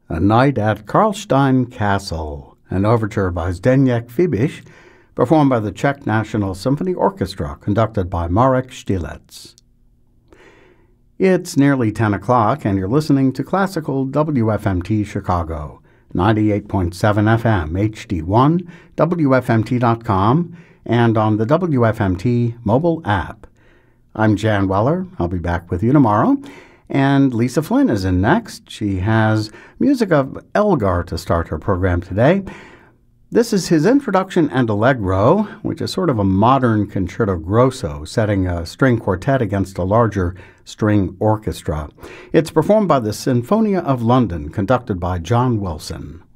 A Night at Karlstein Castle, an overture by Zdeněk Fibiš, performed by the Czech National Symphony Orchestra, conducted by Marek Štilec. It's nearly 10 o'clock, and you're listening to Classical WFMT Chicago, 98.7 FM HD1, WFMT.com, and on the WFMT mobile app. I'm Jan Weller. I'll be back with you tomorrow. And Lisa Flynn is in next. She has music of Elgar to start her program today. This is his Introduction and Allegro, which is sort of a modern concerto grosso, setting a string quartet against a larger string orchestra. It's performed by the Sinfonia of London, conducted by John Wilson.